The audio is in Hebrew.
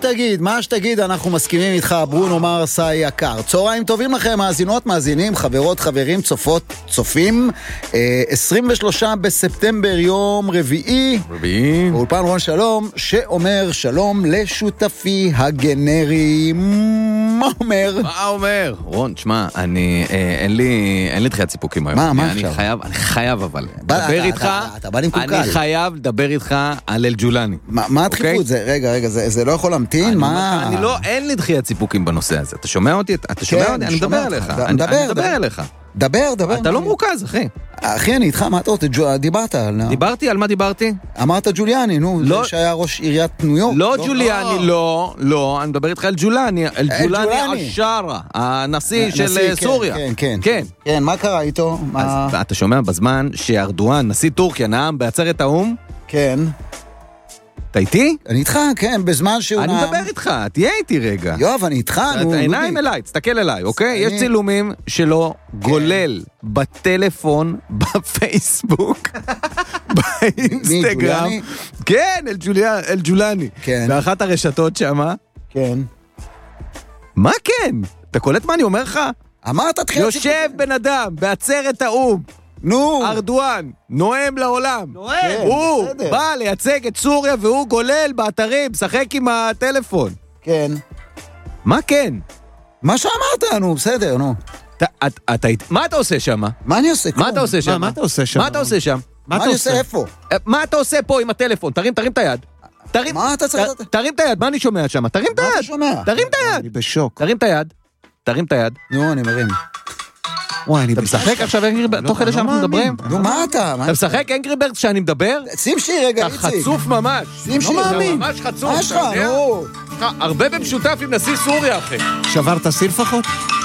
מה שתגיד, אנחנו מסכימים איתך, ברונו מרס היקר. צהריים טובים לכם, מאזינות, מאזינים, חברות, חברים, צופות, צופים. 23 בספטמבר, יום רביעי. אולפן רון שלום, שאומר שלום לשותפי הגנרי. מה אומר? מה אומר? רון, תשמע, אין לי דחיית סיפוקים היום. מה עכשיו? אני חייב אבל. דבר איתך, אתה בא עם קוקל. אני חייב לדבר איתך על אל-ג'ולני. מה הדחיפות? רגע, זה לא יכול להמתין? מה? אין לי דחיית סיפוקים בנושא הזה. אתה שומע אותי? אני מדבר אליך. אני מדבר אליך. דבר. אתה לא מרוכז, אחי. אחי, אני איתך, מה אתה רוצה? דיברת על... דיברתי? על מה דיברתי? אמרת ג'וליאני, נו, זה שהיה ראש עיריית ניו יורק. לא ג'וליאני, לא, אני מדבר איתך על ג'ולני, אל-שרה, הנשיא של סוריה. כן, מה קרה איתו? אתה שומע בזמן שארדואן, נשיא טורקיה, נאם בעצרת האום? כן. אתה איתי? אני איתך, כן, בזמן שהוא אני מדבר איתך, תהיה איתי רגע. יואב, אני איתך, נו. עיניים אליי, תסתכל אליי, אוקיי? יש צילומים שלו גולל בטלפון, בפייסבוק, באינסטגרם. כן, אל-ג'ולני. באחת הרשתות שמה. כן. מה כן? אתה קולט מה אני אומר לך? אמרת תחיל... יושב בן אדם בעצרת האום. נו. ארדואן, נואם לעולם. נואם. הוא בא לייצג את סוריה והוא גולל באתרים, משחק עם הטלפון. כן. מה כן? מה שאמרת, נו, בסדר, נו. מה אתה עושה שם? מה אני עושה? מה אתה עושה שם? מה אתה עושה שם? מה אתה עושה שם? מה אני עושה איפה? מה אתה עושה פה עם הטלפון? תרים את היד. מה אתה צריך? תרים את היד, מה אני שומע שם? תרים את היד. מה אתה שומע? תרים את היד. אני בשוק. תרים את היד. נו, אני מרים. אתה משחק עכשיו אנגרי ברדס תוך כדי שאנחנו מדברים? נו, מה אתה? אתה משחק אנגרי ברדס כשאני מדבר? שים שיר רגע, אתה חצוף ממש. שים שיר. אתה ממש חצוף. מה שלך? נו. הרבה במשותף עם נשיא סוריה, אחי. שברת סיר לפחות?